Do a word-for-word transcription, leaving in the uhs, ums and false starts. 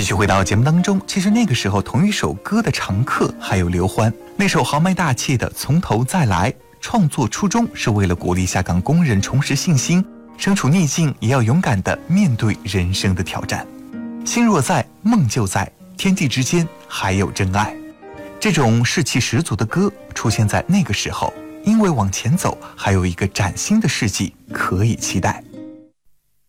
续回到节目当中，其实那个时候同一首歌的常客还有刘欢，那首豪迈大气的《从头再来》，创作初衷是为了鼓励下岗工人重拾信心，身处逆境也要勇敢地面对人生的挑战。心若在，梦就在，天地之间还有真爱。这种士气十足的歌出现在那个时候，因为往前走还有一个崭新的世纪可以期待。